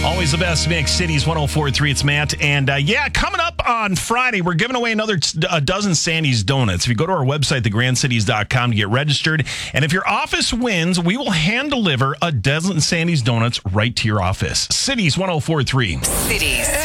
Always the best mix. Cities 104.3. It's Matt. And coming up on Friday, we're giving away a dozen Sandy's Donuts. If you go to our website, thegrandcities.com, to get registered. And if your office wins, we will hand deliver a dozen Sandy's Donuts right to your office. Cities 104.3. Cities.